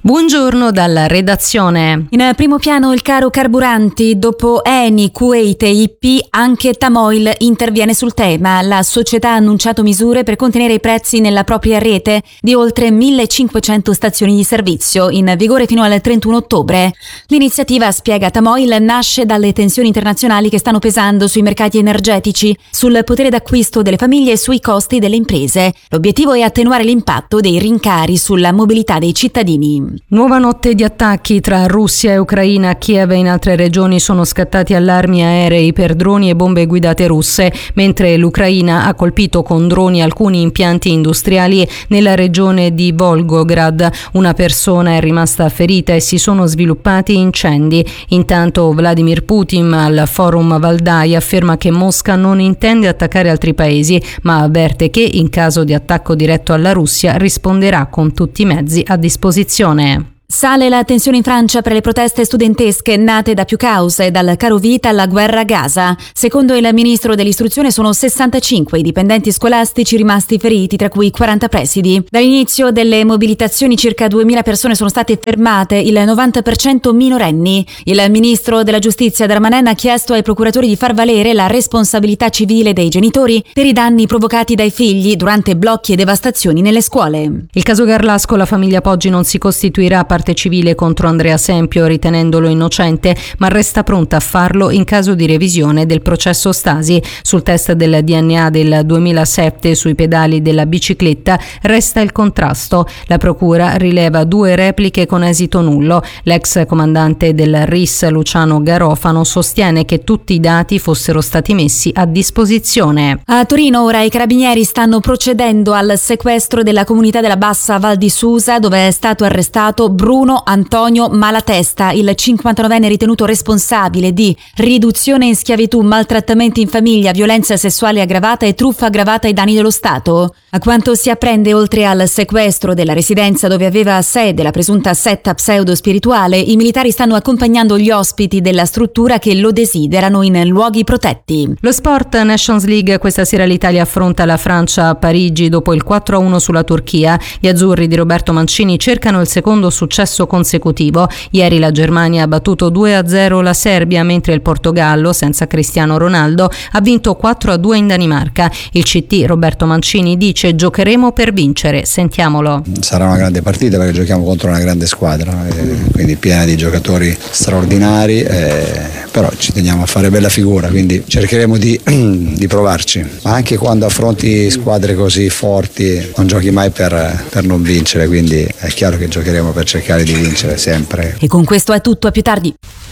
Buongiorno dalla redazione. In primo piano il caro carburanti. Dopo Eni, Kuwait e IP, anche Tamoil interviene sul tema. La società ha annunciato misure per contenere i prezzi nella propria rete di oltre 1.500 stazioni di servizio, in vigore fino al 31 ottobre. L'iniziativa, spiega Tamoil, nasce dalle tensioni internazionali che stanno pesando sui mercati energetici, sul potere d'acquisto delle famiglie e sui costi delle imprese. L'obiettivo è attenuare l'impatto dei rincari sulla mobilità dei cittadini. Nuova notte di attacchi tra Russia e Ucraina. A Kiev e in altre regioni sono scattati allarmi aerei per droni e bombe guidate russe, mentre l'Ucraina ha colpito con droni alcuni impianti industriali nella regione di Volgograd. Una persona è rimasta ferita e si sono sviluppati incendi. Intanto Vladimir Putin al forum Valdai afferma che Mosca non intende attaccare altri paesi, ma avverte che in caso di attacco diretto alla Russia risponderà con tutti i mezzi a disposizione. Sale la tensione in Francia per le proteste studentesche nate da più cause, dal caro vita alla guerra a Gaza. Secondo il ministro dell'istruzione sono 65 i dipendenti scolastici rimasti feriti, tra cui 40 presidi. Dall'inizio delle mobilitazioni circa 2.000 persone sono state fermate, il 90% minorenni. Il ministro della giustizia Darmanin ha chiesto ai procuratori di far valere la responsabilità civile dei genitori per i danni provocati dai figli durante blocchi e devastazioni nelle scuole. Il caso Garlasco, la famiglia Poggi non si costituirà parte civile contro Andrea Sempio ritenendolo innocente, ma resta pronta a farlo in caso di revisione del processo Stasi. Sul test del DNA del 2007 sui pedali della bicicletta resta il contrasto. La procura rileva 2 repliche con esito nullo. L'ex comandante del RIS Luciano Garofano sostiene che tutti i dati fossero stati messi a disposizione. A Torino ora i carabinieri stanno procedendo al sequestro della comunità della Bassa Val di Susa, dove è stato arrestato Bruno Antonio Malatesta, il 59enne ritenuto responsabile di riduzione in schiavitù, maltrattamenti in famiglia, violenza sessuale aggravata e truffa aggravata ai danni dello Stato. A quanto si apprende, oltre al sequestro della residenza dove aveva sede la presunta setta pseudo-spirituale, i militari stanno accompagnando gli ospiti della struttura che lo desiderano in luoghi protetti. Lo sport, Nations League, questa sera l'Italia affronta la Francia a Parigi dopo il 4-1 sulla Turchia. Gli azzurri di Roberto Mancini cercano il secondo successo consecutivo. Ieri la Germania ha battuto 2-0 la Serbia, mentre il Portogallo, senza Cristiano Ronaldo, ha vinto 4-2 in Danimarca. Il CT Roberto Mancini dice: giocheremo per vincere. Sentiamolo. Sarà una grande partita perché giochiamo contro una grande squadra, quindi piena di giocatori straordinari, però ci teniamo a fare bella figura, quindi cercheremo di provarci. Ma anche quando affronti squadre così forti non giochi mai per non vincere, quindi è chiaro che giocheremo per cercare di vincere sempre. E con questo è tutto, a più tardi.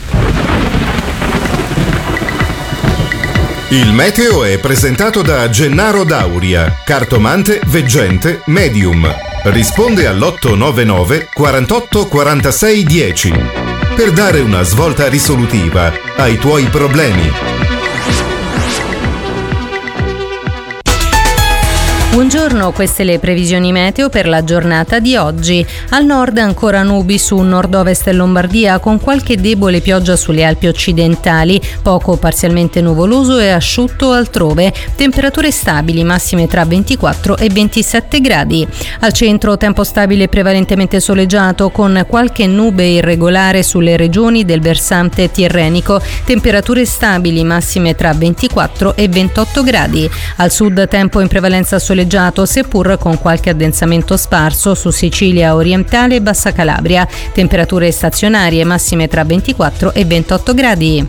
Il meteo è presentato da Gennaro Dauria, cartomante, veggente, medium. Risponde all'899 48 46 10 per dare una svolta risolutiva ai tuoi problemi. Buongiorno, queste le previsioni meteo per la giornata di oggi. Al nord ancora nubi su nord-ovest e Lombardia, con qualche debole pioggia sulle Alpi occidentali, poco parzialmente nuvoloso e asciutto altrove. Temperature stabili, massime tra 24 e 27 gradi. Al centro tempo stabile prevalentemente soleggiato, con qualche nube irregolare sulle regioni del versante tirrenico. Temperature stabili, massime tra 24 e 28 gradi. Al sud tempo in prevalenza soleggiato, seppur con qualche addensamento sparso su Sicilia orientale e Bassa Calabria. Temperature stazionarie, massime tra 24 e 28 gradi.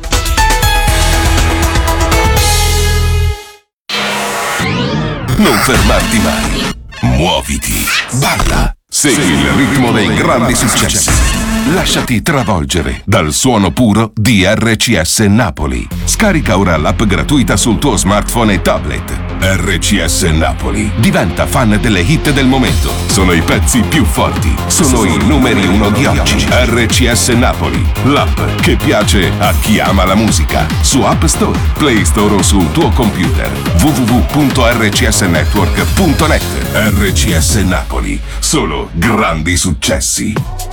Non fermarti mai. Muoviti. Balla. Segui il ritmo dei grandi successi. Lasciati travolgere dal suono puro di RCS Napoli. Scarica ora l'app gratuita sul tuo smartphone e tablet. RCS Napoli. Diventa fan delle hit del momento. Sono i pezzi più forti. Sono i numeri 1 di oggi. RCS Napoli. L'app che piace a chi ama la musica. Su App Store, Play Store o sul tuo computer. www.rcsnetwork.net. RCS Napoli. Solo grandi successi.